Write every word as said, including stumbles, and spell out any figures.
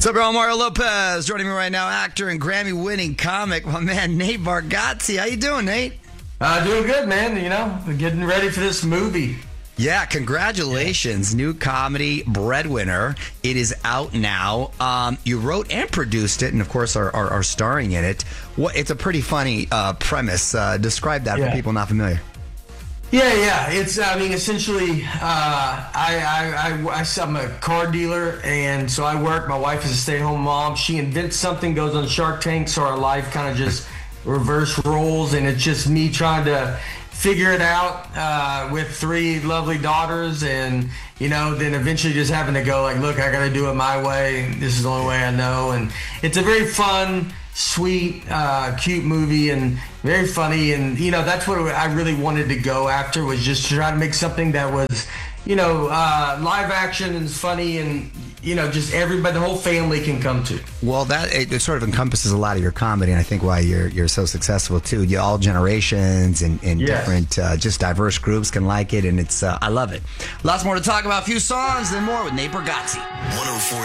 What's up, everyone? Mario Lopez joining me right now, actor and Grammy-winning comic, my man Nate Bargatze. How you doing, Nate? Uh, doing good, man. You know, getting ready for this movie. Yeah, congratulations. Yeah. New comedy, Breadwinner. It is out now. Um, you wrote and produced it, and of course are, are, are starring in it. What, it's a pretty funny uh, premise. Uh, describe that yeah. for people not familiar. Yeah, yeah. It's, I mean, essentially, uh, I, I, I, I, I'm a car dealer, and so I work. My wife is a stay-at-home mom. She invents something, goes on Shark Tank, so our life kind of just reverse roles, and it's just me trying to figure it out uh, with three lovely daughters, and, you know, then eventually just having to go, like, look, I got to do it my way. This is the only way I know. And it's a very fun, sweet, uh, cute movie, and very funny. And, you know, that's what I really wanted to go after, was just to try to make something that was, you know, uh, live action and funny, and, you know, just everybody, the whole family can come to. Well, that it, it sort of encompasses a lot of your comedy, and I think why you're you're so successful too. You all generations and, and yes. different, uh, just diverse groups can like it, and it's uh, I love it. Lots more to talk about. A few songs, then more with Nate Bargatze. one oh four